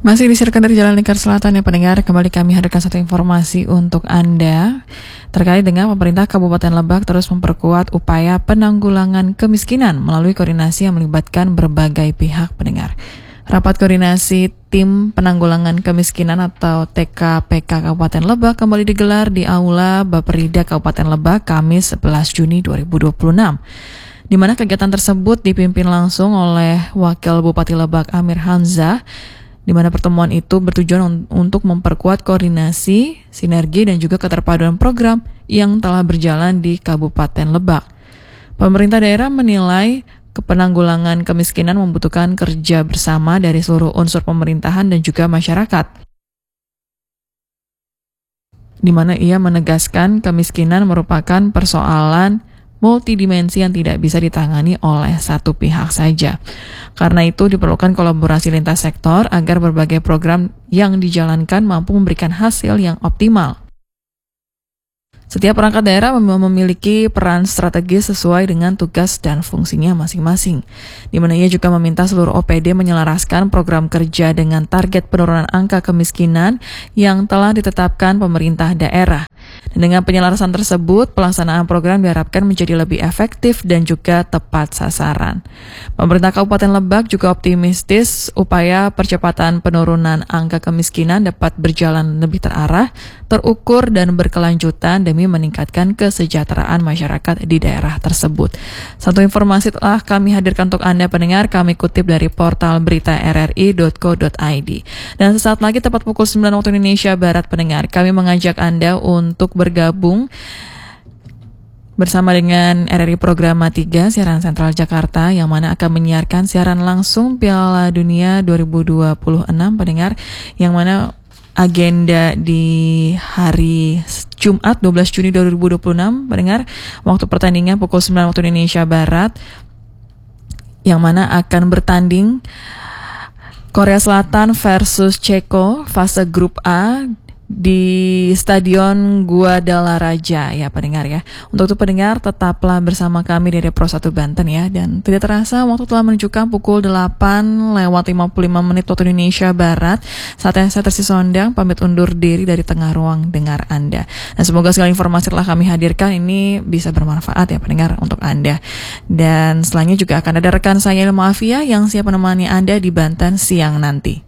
Masih disiarkan dari Jalan Lingkar Selatan ya pendengar, kembali kami hadirkan satu informasi untuk Anda terkait dengan pemerintah Kabupaten Lebak terus memperkuat upaya penanggulangan kemiskinan melalui koordinasi yang melibatkan berbagai pihak pendengar. Rapat koordinasi tim penanggulangan kemiskinan atau TKPK Kabupaten Lebak kembali digelar di Aula Baperida Kabupaten Lebak Kamis 11 Juni 2026. Di mana kegiatan tersebut dipimpin langsung oleh Wakil Bupati Lebak Amir Hamzah, di mana pertemuan itu bertujuan untuk memperkuat koordinasi, sinergi, dan juga keterpaduan program yang telah berjalan di Kabupaten Lebak. Pemerintah daerah menilai penanggulangan kemiskinan membutuhkan kerja bersama dari seluruh unsur pemerintahan dan juga masyarakat, di mana ia menegaskan kemiskinan merupakan persoalan multidimensi yang tidak bisa ditangani oleh satu pihak saja. Karena itu diperlukan kolaborasi lintas sektor agar berbagai program yang dijalankan mampu memberikan hasil yang optimal. Setiap perangkat daerah memiliki peran strategis sesuai dengan tugas dan fungsinya masing-masing, di mana ia juga meminta seluruh OPD menyelaraskan program kerja dengan target penurunan angka kemiskinan yang telah ditetapkan pemerintah daerah. Dan dengan penyelarasan tersebut, pelaksanaan program diharapkan menjadi lebih efektif dan juga tepat sasaran. Pemerintah Kabupaten Lebak juga optimistis upaya percepatan penurunan angka kemiskinan dapat berjalan lebih terarah, terukur, dan berkelanjutan demi meningkatkan kesejahteraan masyarakat di daerah tersebut. Satu informasi telah kami hadirkan untuk Anda pendengar, kami kutip dari portal berita rri.co.id. Dan sesaat lagi tepat pukul 9 waktu Indonesia Barat pendengar, kami mengajak Anda untuk bergabung bersama dengan RRI Programa 3 Siaran Sentral Jakarta yang mana akan menyiarkan siaran langsung Piala Dunia 2026 pendengar, yang mana agenda di hari Jumat 12 Juni 2026 pendengar, waktu pertandingan pukul 9 waktu Indonesia Barat, yang mana akan bertanding Korea Selatan versus Ceko fase grup A di Stadion Guadalajara ya pendengar ya. Untuk itu pendengar tetaplah bersama kami dari Pro 1 Banten ya. Dan tidak terasa waktu telah menunjukkan pukul 8:55 waktu Indonesia Barat. Saatnya saya Tersi Sondang pamit undur diri dari tengah ruang dengar Anda. Dan semoga segala informasi telah kami hadirkan ini bisa bermanfaat ya pendengar untuk Anda. Dan selanjutnya juga akan ada rekan saya Ilma Afia yang siap menemani Anda di Banten siang nanti.